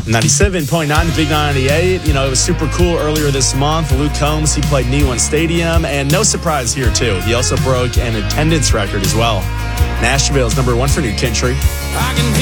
97.9 to Big 98. You know, it was super cool earlier this month. Luke Combs, he played Neyland Stadium. And no surprise here, too. He also broke an attendance record as well. Nashville's number one for New Country. I can